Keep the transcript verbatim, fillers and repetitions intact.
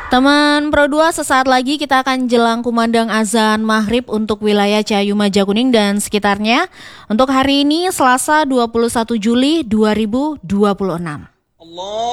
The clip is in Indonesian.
Teman Pro dua, sesaat lagi kita akan jelang kumandang azan maghrib untuk wilayah Ciayu Majakuning dan sekitarnya. Untuk hari ini Selasa dua puluh satu Juli dua ribu dua puluh enam. Allah.